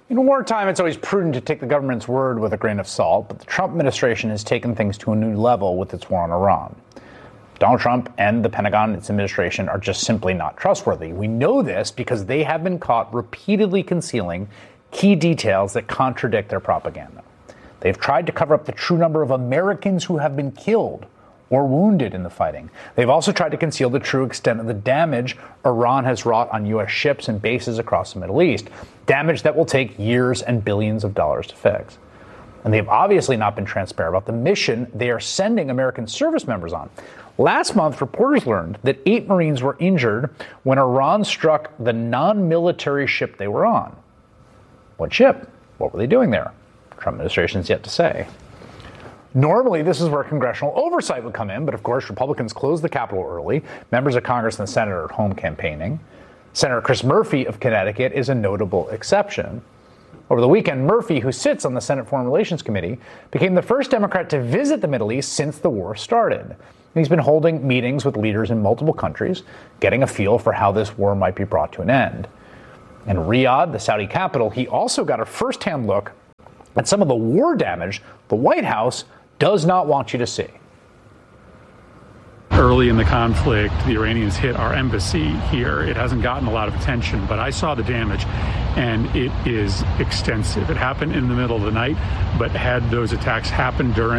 In wartime, it's always prudent to take the government's word with a grain of salt, but the Trump administration has taken things to a new level with its war on Iran. Donald Trump and the Pentagon, its administration, are just simply not trustworthy. We know this because they have been caught repeatedly concealing key details that contradict their propaganda. They've tried to cover up the true number of Americans who have been killed or wounded in the fighting. They've also tried to conceal the true extent of the damage Iran has wrought on U.S. ships and bases across the Middle East, damage that will take years and billions of dollars to fix. And they've obviously not been transparent about the mission they are sending American service members on. Last month, reporters learned that 8 Marines were injured when Iran struck the non-military ship they were on. What ship? What were they doing there? Trump administration's yet to say. Normally, this is where congressional oversight would come in, but of course, Republicans closed the Capitol early. Members of Congress and the Senate are at home campaigning. Senator Chris Murphy of Connecticut is a notable exception. Over the weekend, Murphy, who sits on the Senate Foreign Relations Committee, became the first Democrat to visit the Middle East since the war started. And he's been holding meetings with leaders in multiple countries, getting a feel for how this war might be brought to an end. In Riyadh, the Saudi capital, he also got a first-hand look at some of the war damage the White House does not want you to see. Early in the conflict, the Iranians hit our embassy here. It hasn't gotten a lot of attention, but I saw the damage, and it is extensive. It happened in the middle of the night, but had those attacks happened during